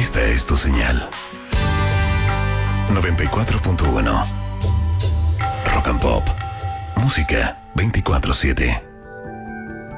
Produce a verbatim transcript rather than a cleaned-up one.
Esta es tu señal. noventa y cuatro punto uno. Rock and Pop. Música veinticuatro siete.